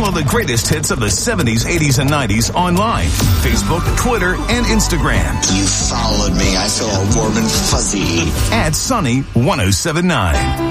Follow the greatest hits of the 70s, 80s, and 90s online. Facebook, Twitter, and Instagram. You followed me. I feel all warm and fuzzy. At Sunny 1079.